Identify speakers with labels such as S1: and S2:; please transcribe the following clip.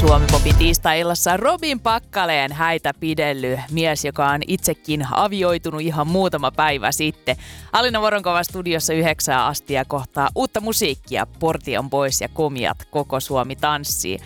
S1: Suomi-popin tiistai-illassa Robin Pakkaleen häitä pidellyt mies, joka on itsekin avioitunut ihan muutama päivä sitten. Alina Voronkova studiossa 9 asti ja kohtaa uutta musiikkia. Portion Boys ja Komiat, Koko Suomi tanssii.